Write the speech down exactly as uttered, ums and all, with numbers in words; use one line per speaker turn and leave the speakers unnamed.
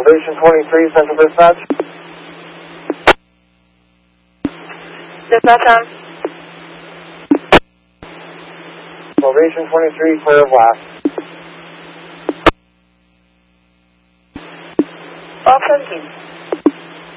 Elevation twenty-three, Central Dispatch.
Dispatch on.
Elevation twenty-three, clear of blast.
twelve seventeen.